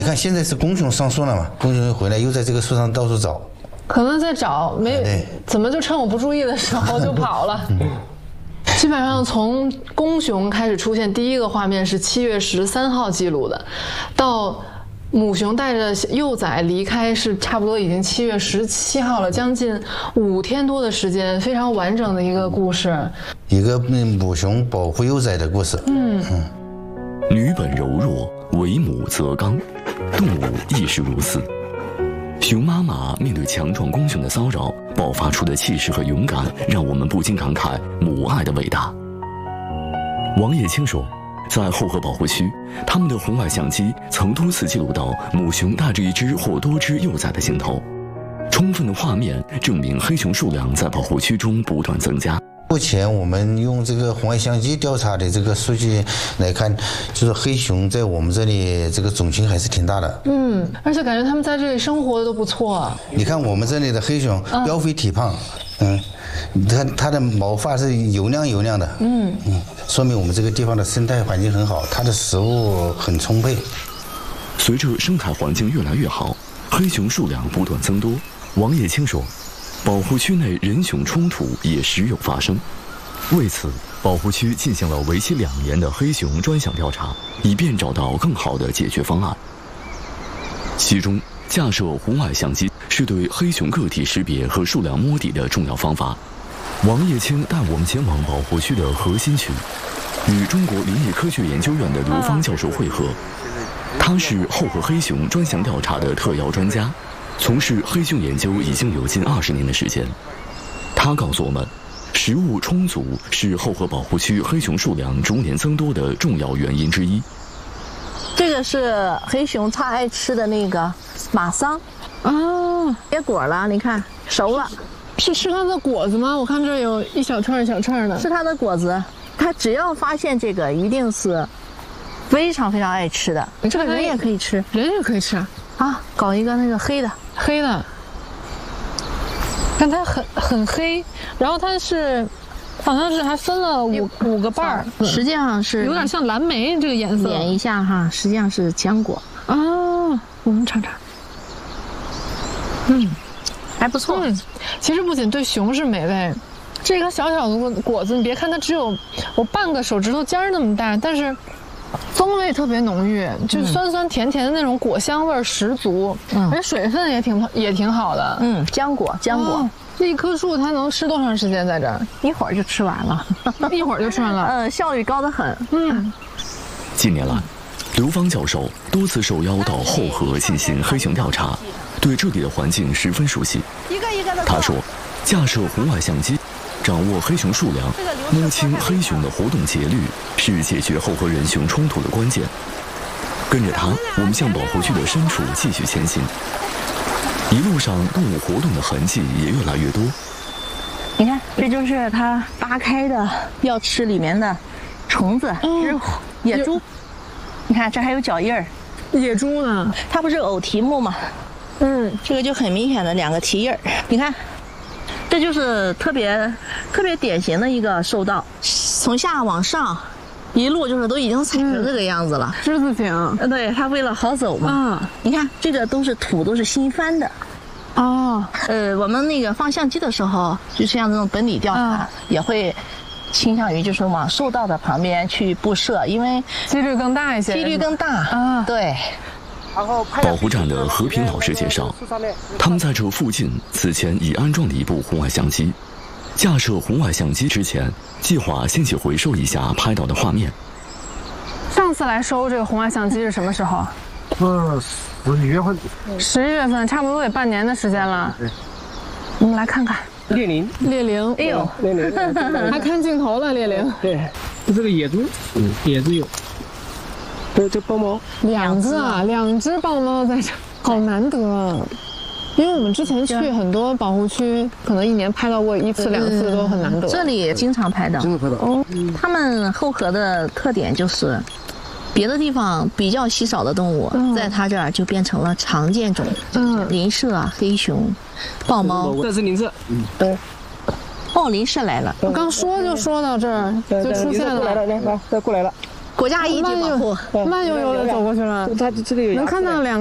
你看现在是公熊上树了嘛，公熊回来又在这个树上到处找， 可能在找，怎么就趁我不注意的时候就跑了。基本上从公熊开始出现第一个画面是7月13号记录的，到母熊带着幼崽离开是差不多已经7月17号了，将近5天多的时间，非常完整的一个故事， 一个母熊保护幼崽的故事。 女本柔弱，为母则刚，动物亦是如此。熊妈妈面对强壮公熊的骚扰，爆发出的气势和勇敢，让我们不禁感慨母爱的伟大。王叶青说，在后河保护区，他们的红外相机曾多次记录到母熊带着一只或多只幼崽的镜头，充分的画面证明黑熊数量在保护区中不断增加。 目前我们用这个红外相机调查的这个数据来看，就是黑熊在我们这里这个种群还是挺大的。 而且感觉他们在这里生活的都不错。 你看我们这里的黑熊膘肥体胖，它的毛发是油亮的，说明我们这个地方的生态环境很好，它的食物很充沛。 随着生态环境越来越好，黑熊数量不断增多。王叶青说，保护区内人熊冲突也时有发生，为此，保护区进行了为期2年的黑熊专项调查，以便找到更好的解决方案。其中，架设红外相机是对黑熊个体识别和数量摸底的重要方法。王叶青带我们前往保护区的核心区，与中国林业科学研究院的刘芳教授会合。他是后河黑熊专项调查的特邀专家，从事黑熊研究已经有近20年的时间。他告诉我们，食物充足是后河保护区黑熊数量逐年增多的重要原因之一。 这个是黑熊它爱吃的那个马桑结果了，你看熟了。 是吃它的果子吗？我看这有一小串一小串的。 是它的果子，它只要发现这个，一定是非常非常爱吃的。这个人也可以吃， 人也可以吃啊！搞一个那个黑的， 看它很黑，然后它是好像是还分了五个瓣儿， 实际上是有点像蓝莓这个颜色。 捻一下哈，实际上是浆果啊。我们尝尝， 还不错。 其实不仅对熊是美味，这个小小的果子，你别看它只有我半个手指头尖儿那么大，但是风味特别浓郁，就酸酸甜甜的那种果香味十足，而且水分也挺好的。 浆果。 这一棵树它能吃多长时间在这儿？ 一会儿就吃完了， 一会儿就吃完了。 效率高得很。 近年来，刘芳教授多次受邀到后河进行黑熊调查，对这里的环境十分熟悉。他说，架设红外相机，掌握黑熊数量，摸清黑熊的活动节律，是解决后河人熊冲突的关键。跟着他，我们向保护区的深处继续前行。一路上动物活动的痕迹也越来越多。 你看，这就是它扒开的，要吃里面的虫子，野猪。你看，这还有脚印儿。 野猪呢？ 它不是偶蹄目吗？这个就很明显的2个蹄印儿。你看，这就是特别典型的一个兽道，从下往上，一路就是都已经踩成这个样子了。 之字形。 对，它为了好走嘛。你看，这个都是土，都是新翻的。我们那个放相机的时候，就像这种本地调查，也会倾向于就是往兽道的旁边去布设，因为几率更大一些。 几率更大。对。 保护站的和平老师介绍，他们在这附近此前已安装了一部红外相机。架设红外相机之前，计划先去回收一下拍到的画面。 上次来收这个红外相机是什么时候 ？11月份。 11月份，差不多得半年的时间了。我们来看看猎羚。 哎呦， 猎羚， 还看镜头了，猎羚。 对，这个野猪，野猪有。这豹猫 2只豹猫在这，好难得。因为我们之前去很多保护区，可能1年拍到过1次2次都很难得。 这里经常拍到。他们后河的特点就是，别的地方比较稀少的动物，在它这儿就变成了常见种。林麝、黑熊、豹猫。 这是林麝。 林麝来了。 我刚说就说到这儿，就出现了。 来，过来了。 国家一级保护。 慢悠悠的走过去了， 它这里有能看到两。